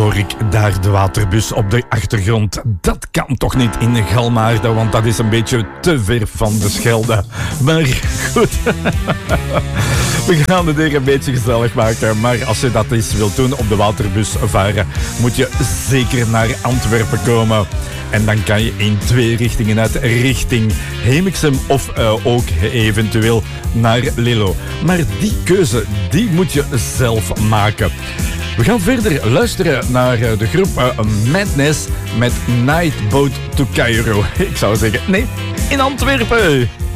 hoor ik daar de waterbus op de achtergrond. Dat kan toch niet in Galmaarden, want dat is een beetje te ver van de Schelde. Maar goed, we gaan het hier een beetje gezellig maken. Maar als je dat eens wilt doen, op de waterbus varen, moet je zeker naar Antwerpen komen. En dan kan je in 2 richtingen uit, richting Hemiksem of ook eventueel naar Lillo. Maar die keuze, die moet je zelf maken. We gaan verder luisteren naar de groep Madness met Nightboat to Cairo. Ik zou zeggen, nee, in Antwerpen.